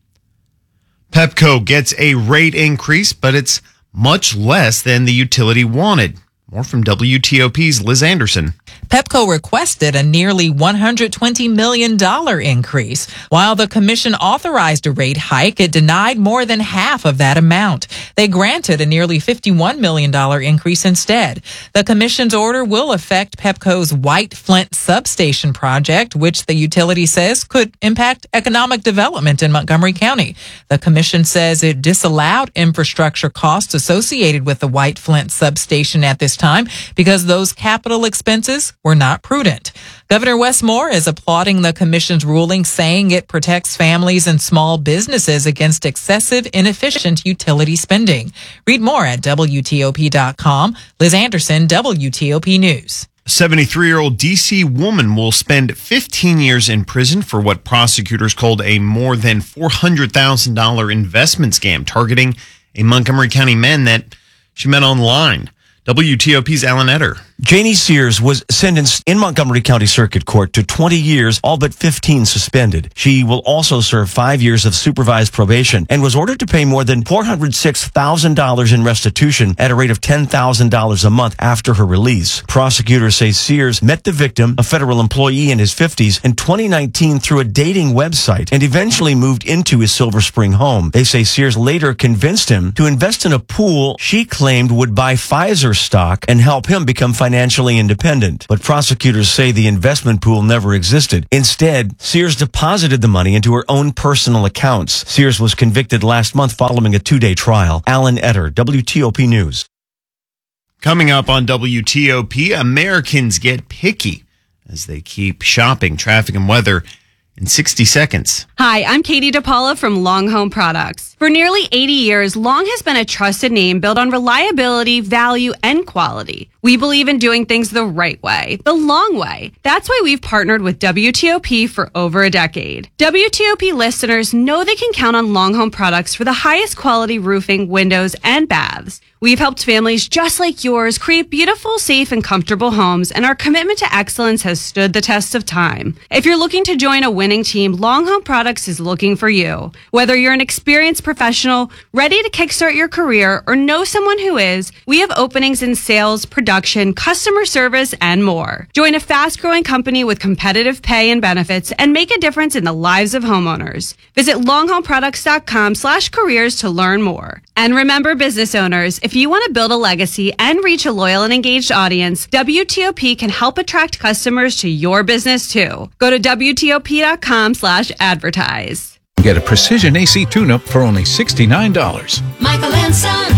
Pepco gets a rate increase, but it's much less than the utility wanted. More from W T O P's Liz Anderson. Pepco requested a nearly one hundred twenty million dollars increase. While the commission authorized a rate hike, it denied more than half of that amount. They granted a nearly fifty-one million dollars increase instead. The commission's order will affect Pepco's White Flint substation project, which the utility says could impact economic development in Montgomery County. The commission says it disallowed infrastructure costs associated with the White Flint substation at this time because those capital expenses were not prudent. Governor Wes Moore is applauding the commission's ruling, saying it protects families and small businesses against excessive, inefficient utility spending. Read more at W T O P dot com. Liz Anderson, W T O P News. A seventy-three-year-old D C woman will spend fifteen years in prison for what prosecutors called a more than four hundred thousand dollars investment scam targeting a Montgomery County man that she met online. W T O P's Alan Etter. Janie Sears was sentenced in Montgomery County Circuit Court to twenty years, all but fifteen suspended. She will also serve five years of supervised probation and was ordered to pay more than four hundred six thousand dollars in restitution at a rate of ten thousand dollars a month after her release. Prosecutors say Sears met the victim, a federal employee in his fifties, in twenty nineteen through a dating website and eventually moved into his Silver Spring home. They say Sears later convinced him to invest in a pool she claimed would buy Pfizer stock and help him become financially independent. But prosecutors say the investment pool never existed. Instead, Sears deposited the money into her own personal accounts. Sears was convicted last month following a two-day trial. Alan Etter, W T O P News. Coming up on W T O P, Americans get picky as they keep shopping. Traffic and weather in sixty seconds. Hi, I'm Katie DePaula from Long Home Products. For nearly eighty years, Long has been a trusted name built on reliability, value, and quality. We believe in doing things the right way, the long way. That's why we've partnered with W T O P for over a decade. W T O P listeners know they can count on Long Home Products for the highest quality roofing, windows, and baths. We've helped families just like yours create beautiful, safe, and comfortable homes, and our commitment to excellence has stood the test of time. If you're looking to join a winning team, Long Home Products is looking for you. Whether you're an experienced professional, ready to kickstart your career, or know someone who is, we have openings in sales, production, customer service, and more. Join a fast-growing company with competitive pay and benefits and make a difference in the lives of homeowners. Visit longhomeproducts.com slash careers to learn more. And remember, business owners, if you want to build a legacy and reach a loyal and engaged audience, W T O P can help attract customers to your business too. Go to W T O P dot com slash advertise. Get a precision A C tune-up for only sixty-nine dollars. Michael and Son.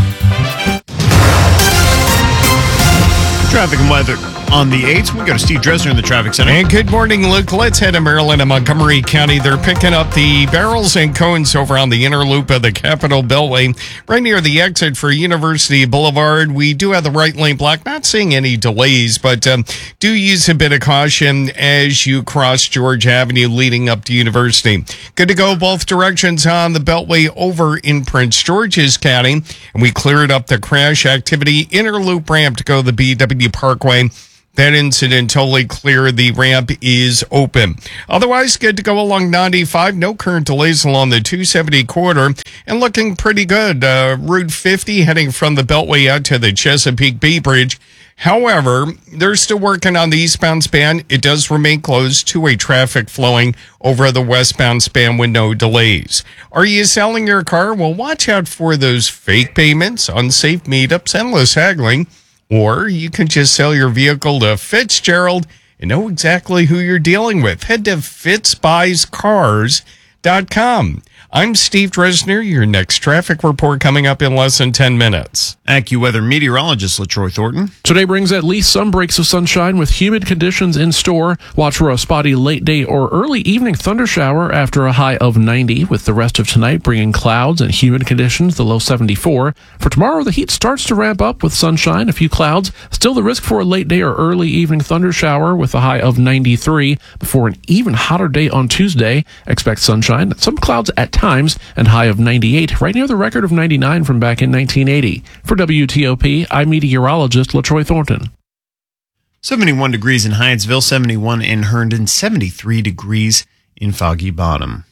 Traffic and weather on the eights. We go to Steve Dresner in the traffic center. And good morning, Luke. Let's head to Maryland and Montgomery County. They're picking up the barrels and cones over on the inner loop of the Capitol Beltway, right near the exit for University Boulevard. We do have the right lane blocked. Not seeing any delays, but um, do use a bit of caution as you cross George Avenue leading up to University. Good to go both directions on the Beltway over in Prince George's County. And we cleared up the crash activity. Inner loop ramp to go to the B W Parkway. That incident totally clear. The ramp is open. Otherwise, good to go along ninety-five. No current delays along the two seventy corridor and looking pretty good. Uh, Route fifty heading from the Beltway out to the Chesapeake Bay Bridge. However, they're still working on the eastbound span. It does remain closed. Two-way traffic flowing over the westbound span with no delays. Are you selling your car? Well, watch out for those fake payments, unsafe meetups, endless haggling. Or you can just sell your vehicle to Fitzgerald and know exactly who you're dealing with. Head to fitz buys cars dot com. I'm Steve Dresner. Your next traffic report coming up in less than ten minutes. AccuWeather meteorologist LaTroy Thornton. Today brings at least some breaks of sunshine with humid conditions in store. Watch for a spotty late day or early evening thundershower after a high of ninety, with the rest of tonight bringing clouds and humid conditions, the low seventy-four. For tomorrow, the heat starts to ramp up with sunshine, a few clouds. Still the risk for a late day or early evening thundershower with a high of ninety-three before an even hotter day on Tuesday. Expect sunshine, some clouds at times, and high of ninety-eight, right near the record of ninety-nine from back in nineteen eighty. For W T O P, I'm meteorologist LaTroy Thornton. seventy-one degrees in Hyattsville, seventy-one in Herndon, seventy-three degrees in Foggy Bottom.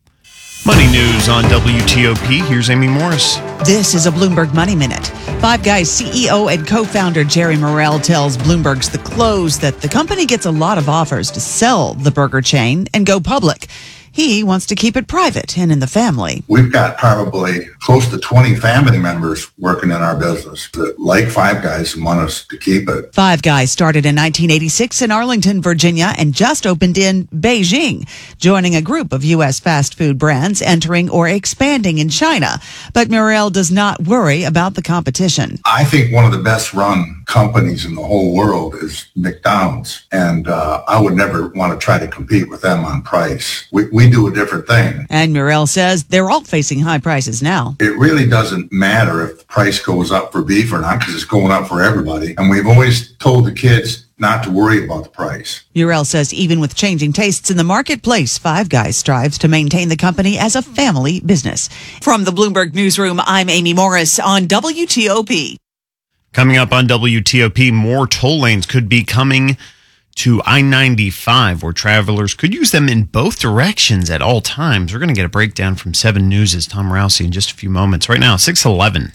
Money news on W T O P. Here's Amy Morris. This is a Bloomberg Money Minute. Five Guys C E O and co-founder Jerry Morrell tells Bloomberg's The Close that the company gets a lot of offers to sell the burger chain and go public. He wants to keep it private and in the family. We've got probably close to twenty family members working in our business that like Five Guys and want us to keep it. Five Guys started in nineteen eighty-six in Arlington, Virginia, and just opened in Beijing, joining a group of U S fast food brands entering or expanding in China. But Morrell does not worry about the competition. I think one of the best run companies in the whole world is McDonald's, and uh, I would never want to try to compete with them on price. We, we do a different thing. And Morrell says they're all facing high prices now. It really doesn't matter if the price goes up for beef or not, because it's going up for everybody. And we've always told the kids not to worry about the price. Morrell says even with changing tastes in the marketplace, Five Guys strives to maintain the company as a family business. From the Bloomberg Newsroom, I'm Amy Morris on W T O P. Coming up on W T O P, more toll lanes could be coming to I ninety-five, where travelers could use them in both directions at all times. We're going to get a breakdown from seven News' Tom Rousey in just a few moments. Right now, six eleven.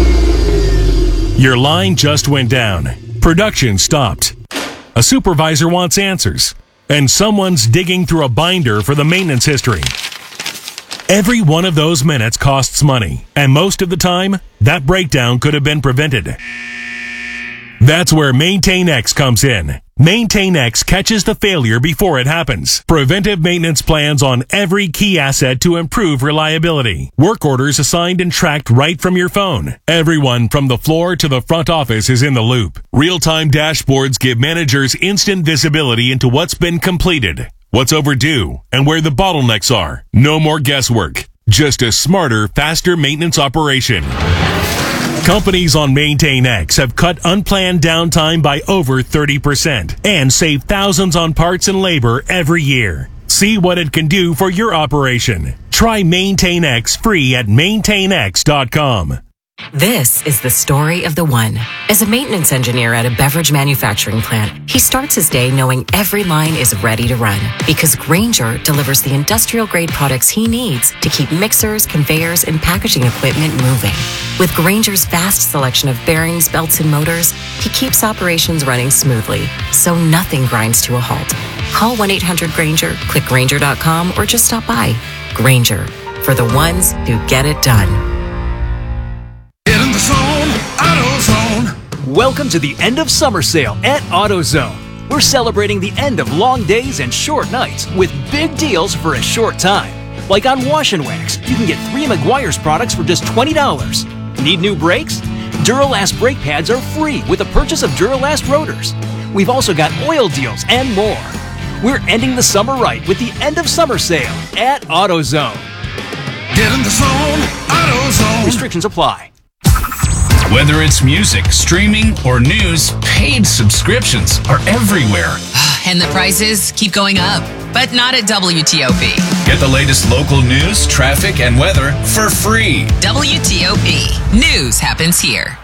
Your line just went down. Production stopped. A supervisor wants answers. And someone's digging through a binder for the maintenance history. Every one of those minutes costs money. And most of the time, that breakdown could have been prevented. That's where MaintainX comes in. MaintainX catches the failure before it happens. Preventive maintenance plans on every key asset to improve reliability. Work orders assigned and tracked right from your phone. Everyone from the floor to the front office is in the loop. Real-time dashboards give managers instant visibility into what's been completed, what's overdue, and where the bottlenecks are. No more guesswork. Just a smarter, faster maintenance operation. Companies on MaintainX have cut unplanned downtime by over thirty percent and save thousands on parts and labor every year. See what it can do for your operation. Try MaintainX free at maintain x dot com. This is the story of the one. As a maintenance engineer at a beverage manufacturing plant, he starts his day knowing every line is ready to run because Grainger delivers the industrial-grade products he needs to keep mixers, conveyors, and packaging equipment moving. With Grainger's vast selection of bearings, belts, and motors, he keeps operations running smoothly, so nothing grinds to a halt. Call one eight hundred Grainger, click Grainger dot com, or just stop by. Grainger, for the ones who get it done. Welcome to the end of summer sale at AutoZone. We're celebrating the end of long days and short nights with big deals for a short time. Like on Wash and Wax, you can get three Meguiar's products for just twenty dollars. Need new brakes? Duralast brake pads are free with the purchase of Duralast rotors. We've also got oil deals and more. We're ending the summer right with the end of summer sale at AutoZone. Get in the zone, AutoZone. Restrictions apply. Whether it's music, streaming, or news, paid subscriptions are everywhere. And the prices keep going up, but not at W T O P. Get the latest local news, traffic, and weather for free. W T O P. News happens here.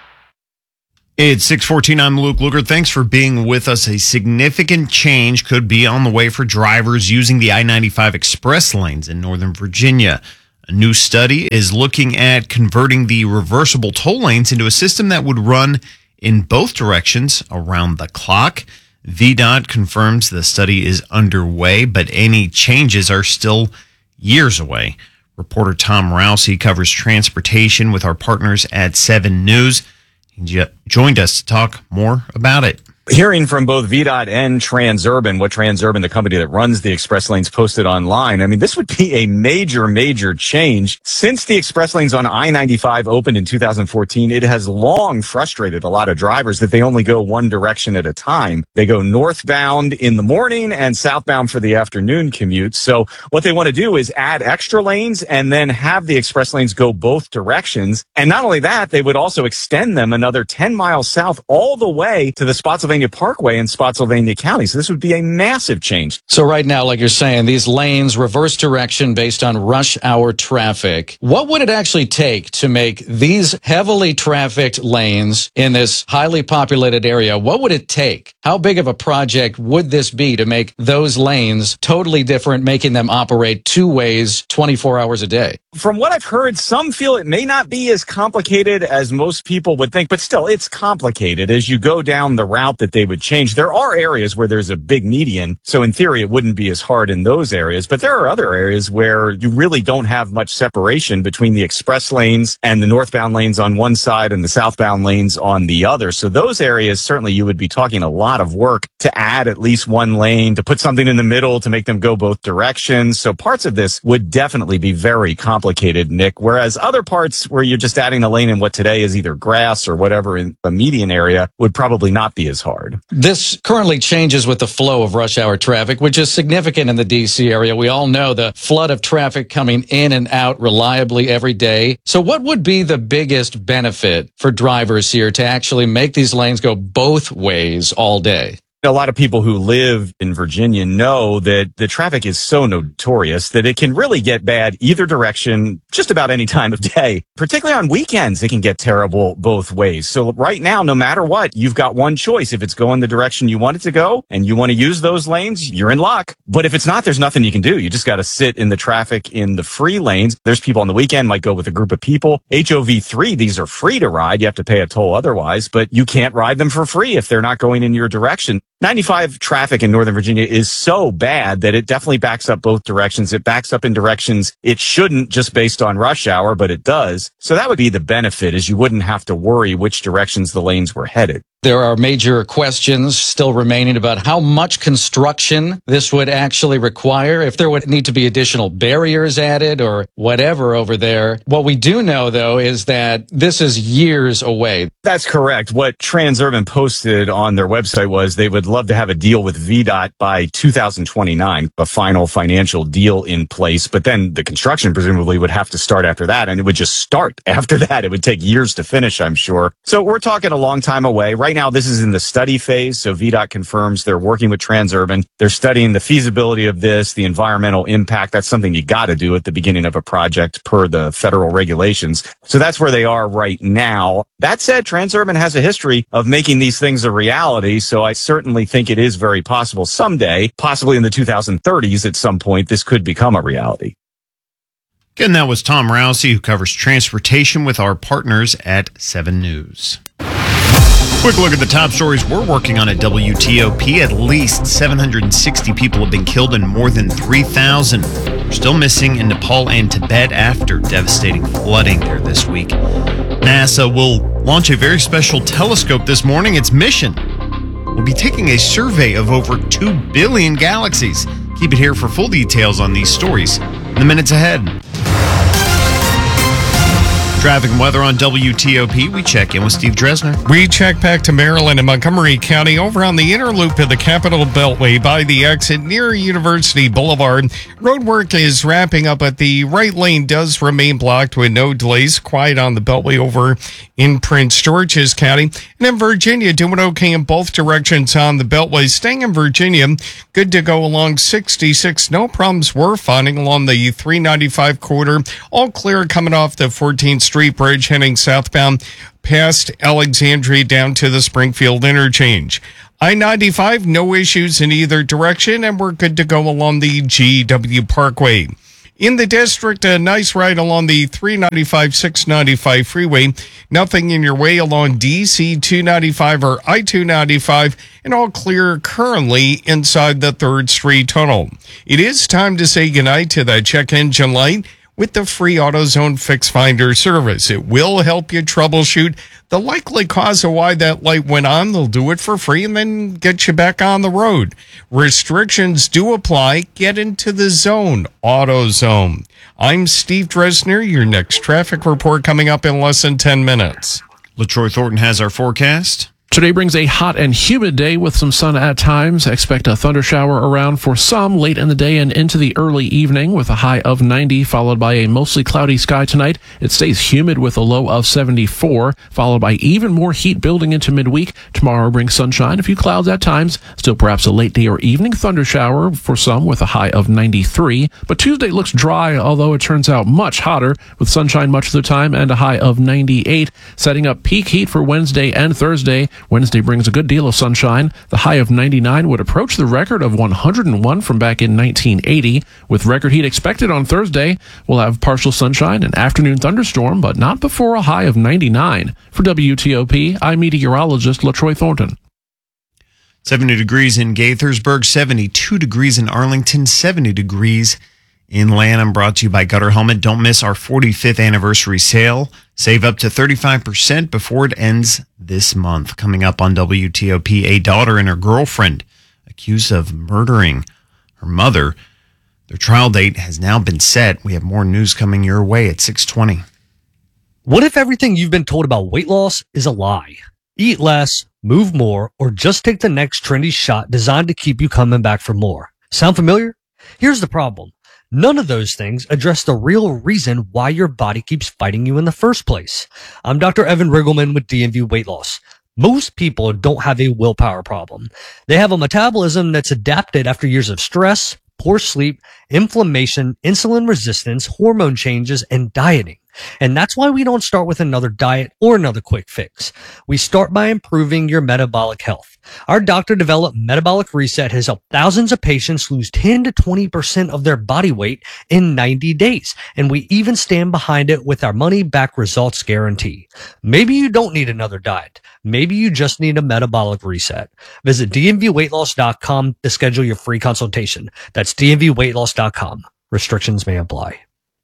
It's six fourteen. I'm Luke Luger. Thanks for being with us. A significant change could be on the way for drivers using the I ninety-five express lanes in Northern Virginia. A new study is looking at converting the reversible toll lanes into a system that would run in both directions around the clock. V DOT confirms the study is underway, but any changes are still years away. Reporter Tom Rousey covers transportation with our partners at seven News. He joined us to talk more about it. Hearing from both V DOT and Transurban, what Transurban, the company that runs the express lanes, posted online, I mean, this would be a major, major change. Since the express lanes on I ninety-five opened in two thousand fourteen, it has long frustrated a lot of drivers that they only go one direction at a time. They go northbound in the morning and southbound for the afternoon commute. So what they want to do is add extra lanes and then have the express lanes go both directions. And not only that, they would also extend them another ten miles south all the way to the Spotsylvania Parkway in Spotsylvania County. So this would be a massive change. So right now, like you're saying, these lanes reverse direction based on rush hour traffic. What would it actually take to make these heavily trafficked lanes in this highly populated area? What would it take? How big of a project would this be to make those lanes totally different, making them operate two ways, twenty-four hours a day? From what I've heard, some feel it may not be as complicated as most people would think, but still, it's complicated as you go down the route that they would change. There are areas where there's a big median, so in theory, it wouldn't be as hard in those areas, but there are other areas where you really don't have much separation between the express lanes and the northbound lanes on one side and the southbound lanes on the other. So those areas, certainly you would be talking a lot of work to add at least one lane, to put something in the middle to make them go both directions. So parts of this would definitely be very complicated. complicated, Nick, whereas other parts where you're just adding a lane in what today is either grass or whatever in the median area would probably not be as hard. This currently changes with the flow of rush hour traffic, which is significant in the D C area. We all know the flood of traffic coming in and out reliably every day. So what would be the biggest benefit for drivers here to actually make these lanes go both ways all day? A lot of people who live in Virginia know that the traffic is so notorious that it can really get bad either direction just about any time of day. Particularly on weekends, it can get terrible both ways. So right now, no matter what, you've got one choice. If it's going the direction you want it to go and you want to use those lanes, you're in luck. But if it's not, there's nothing you can do. You just got to sit in the traffic in the free lanes. There's people on the weekend might go with a group of people. H O V three, these are free to ride. You have to pay a toll otherwise, but you can't ride them for free if they're not going in your direction. ninety-five traffic in Northern Virginia is so bad that it definitely backs up both directions. It backs up in directions it shouldn't just based on rush hour, but it does. So that would be the benefit, is you wouldn't have to worry which directions the lanes were headed. There are major questions still remaining about how much construction this would actually require, if there would need to be additional barriers added or whatever over there. What we do know, though, is that this is years away. That's correct. What Transurban posted on their website was they would love to have a deal with V DOT by two thousand twenty-nine, a final financial deal in place. But then the construction presumably would have to start after that, and it would just start after that. It would take years to finish, I'm sure. So we're talking a long time away. Right now, this is in the study phase, so V DOT confirms they're working with Transurban. They're studying the feasibility of this, the environmental impact. That's something you got to do at the beginning of a project per the federal regulations. So that's where they are right now. That said, Transurban has a history of making these things a reality, so I certainly think it is very possible someday, possibly in the two thousand thirties at some point, this could become a reality. Again, that was Tom Rousey, who covers transportation with our partners at seven News. Quick look at the top stories we're working on at W T O P. At least seven hundred sixty people have been killed and more than three thousand are still missing in Nepal and Tibet after devastating flooding there this week. NASA will launch a very special telescope this morning. Its mission will be taking a survey of over two billion galaxies. Keep it here for full details on these stories in the minutes ahead. Traffic and weather on W T O P. We check in with Steve Dresner. We check back to Maryland and Montgomery County over on the inner loop of the Capitol Beltway by the exit near University Boulevard. Road work is wrapping up, but the right lane does remain blocked with no delays. Quiet on the Beltway over in Prince George's County. And in Virginia, doing okay in both directions on the Beltway. Staying in Virginia, good to go along sixty-six. No problems we're finding along the three ninety-five corridor. All clear coming off the fourteenth Street Bridge heading southbound past Alexandria down to the Springfield interchange. I ninety-five, no issues in either direction, and we're good to go along the G W Parkway. In the district, a nice ride along the three ninety-five, six ninety-five freeway. Nothing in your way along D C two ninety-five or I two ninety-five, and all clear currently inside the third Street Tunnel. It is time to say goodnight to that check engine light with the free AutoZone Fix Finder service. It will help you troubleshoot the likely cause of why that light went on. They'll do it for free and then get you back on the road. Restrictions do apply. Get into the zone. AutoZone. I'm Steve Dresner. Your next traffic report coming up in less than ten minutes. LaTroy Thornton has our forecast. Today brings a hot and humid day with some sun at times. Expect a thunder shower around for some late in the day and into the early evening with a high of ninety, followed by a mostly cloudy sky tonight. It stays humid with a low of seventy-four, followed by even more heat building into midweek. Tomorrow brings sunshine, a few clouds at times. Still perhaps a late day or evening thunder shower for some with a high of ninety-three. But Tuesday looks dry, although it turns out much hotter with sunshine much of the time and a high of ninety-eight. Setting up peak heat for Wednesday and Thursday. Wednesday brings a good deal of sunshine. The high of ninety-nine would approach the record of one hundred one from back in nineteen eighty. With record heat expected on Thursday, we'll have partial sunshine and afternoon thunderstorm, but not before a high of ninety-nine. For W T O P, I'm meteorologist LaTroy Thornton. seventy degrees in Gaithersburg, seventy-two degrees in Arlington, seventy degrees in Lanham. Brought to you by Gutter Helmet. Don't miss our forty-fifth anniversary sale. Save up to thirty-five percent before it ends this month. Coming up on W T O P, a daughter and her girlfriend accused of murdering her mother. Their trial date has now been set. We have more news coming your way at six twenty. What if everything you've been told about weight loss is a lie? Eat less, move more, or just take the next trendy shot designed to keep you coming back for more. Sound familiar? Here's the problem. None of those things address the real reason why your body keeps fighting you in the first place. I'm Doctor Evan Riggleman with D and V Weight Loss. Most people don't have a willpower problem. They have a metabolism that's adapted after years of stress, poor sleep, inflammation, insulin resistance, hormone changes, and dieting. And that's why we don't start with another diet or another quick fix. We start by improving your metabolic health. Our doctor developed Metabolic Reset has helped thousands of patients lose ten to twenty percent of their body weight in ninety days. And we even stand behind it with our money back results guarantee. Maybe you don't need another diet. Maybe you just need a metabolic reset. Visit D M V weight loss dot com to schedule your free consultation. That's D M V weight loss dot com. Restrictions may apply.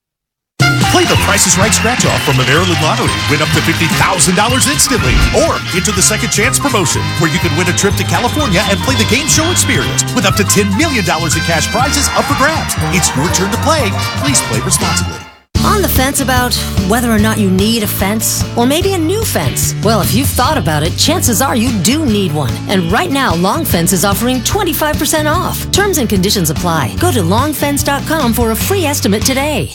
Play the Price is Right scratch-off from the Maryland Lottery. Win up to fifty thousand dollars instantly. Or enter the Second Chance promotion, where you can win a trip to California and play the game show experience with up to ten million dollars in cash prizes up for grabs. It's your turn to play. Please play responsibly. On the fence about whether or not you need a fence? Or maybe a new fence? Well, if you've thought about it, chances are you do need one. And right now, Long Fence is offering twenty-five percent off. Terms and conditions apply. Go to long fence dot com for a free estimate today.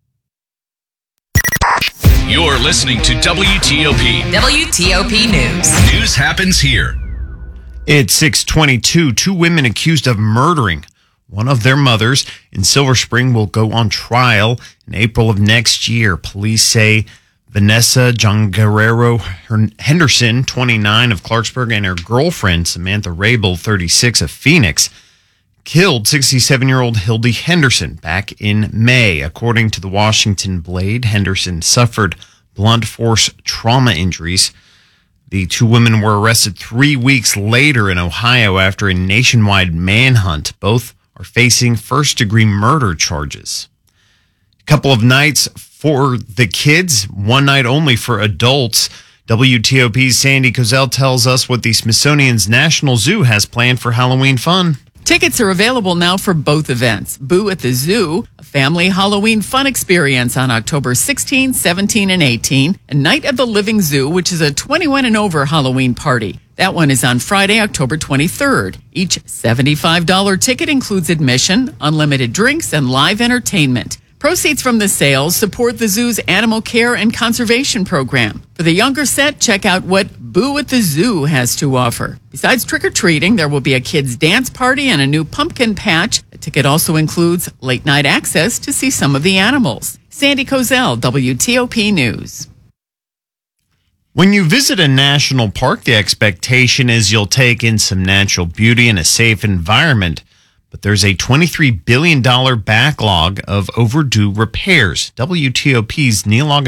You're listening to W T O P. W T O P News. News happens here. It's six twenty-two. Two women accused of murdering one of their mothers in Silver Spring will go on trial in April of next year. Police say Vanessa John Guerrero Henderson, twenty-nine, of Clarksburg, and her girlfriend Samantha Rabel, thirty-six, of Phoenix, killed sixty-seven-year-old Hildy Henderson back in May. According to the Washington Blade, Henderson suffered blunt force trauma injuries. The two women were arrested three weeks later in Ohio after a nationwide manhunt. Both are facing first-degree murder charges. A couple of nights for the kids, one night only for adults. W T O P's Sandy Kozel tells us what the Smithsonian's National Zoo has planned for Halloween fun. Tickets are available now for both events. Boo at the Zoo, a family Halloween fun experience on October sixteenth, seventeenth, and eighteenth, and Night at the Living Zoo, which is a twenty-one and over Halloween party. That one is on Friday, October twenty-third. Each seventy-five dollars ticket includes admission, unlimited drinks, and live entertainment. Proceeds from the sales support the zoo's animal care and conservation program. For the younger set, check out what Boo at the Zoo has to offer. Besides trick-or-treating, there will be a kids' dance party and a new pumpkin patch. The ticket also includes late-night access to see some of the animals. Sandy Kozel, W T O P News. When you visit a national park, the expectation is you'll take in some natural beauty and a safe environment. But there's a twenty-three billion dollars backlog of overdue repairs. W T O P's Neil August